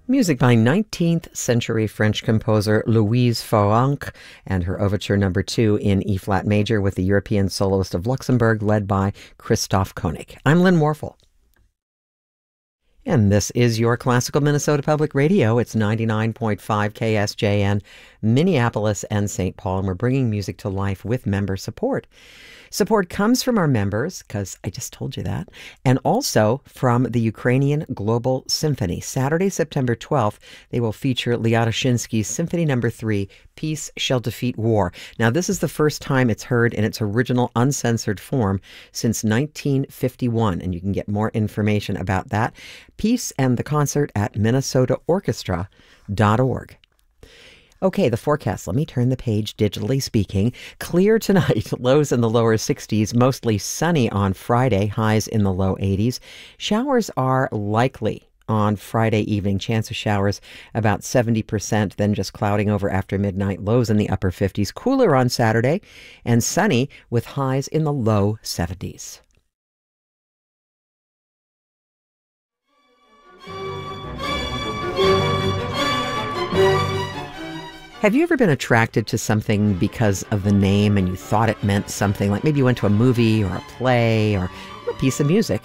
Music by 19th century French composer Louise Farrenc and her Overture No. 2 in E-flat major with the European Soloist of Luxembourg led by Christoph Koenig. I'm Lynn Warfel. And this is your Classical Minnesota Public Radio. It's 99.5 KSJN, Minneapolis and St. Paul, and we're bringing music to life with member support. Support comes from our members, because I just told you that, and also from the Ukrainian Global Symphony. Saturday, September 12th, they will feature Lyadoshinsky's Symphony No. 3, Peace Shall Defeat War. Now, this is the first time it's heard in its original uncensored form since 1951, and you can get more information about that piece and the concert at minnesotaorchestra.org. Okay, the forecast. Let me turn the page, digitally speaking. Clear tonight, lows in the lower 60s, mostly sunny on Friday, highs in the low 80s. Showers are likely on Friday evening. Chance of showers about 70%, then just clouding over after midnight, lows in the upper 50s. Cooler on Saturday and sunny with highs in the low 70s. Have you ever been attracted to something because of the name and you thought it meant something? Like maybe you went to a movie or a play or a piece of music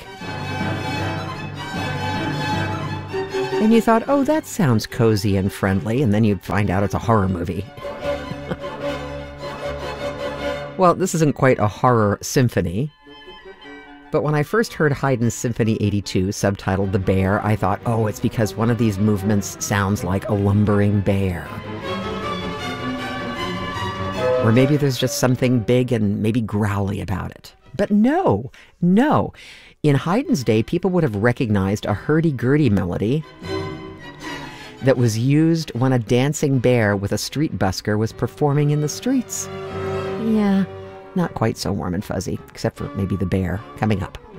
and you thought, oh, that sounds cozy and friendly, and then you'd find out it's a horror movie. Well, this isn't quite a horror symphony, but when I first heard Haydn's Symphony 82, subtitled The Bear, I thought, oh, it's because one of these movements sounds like a lumbering bear. Or maybe there's just something big and maybe growly about it. But no. In Haydn's day, people would have recognized a hurdy-gurdy melody that was used when a dancing bear with a street busker was performing in the streets. Yeah, not quite so warm and fuzzy, except for maybe the bear coming up.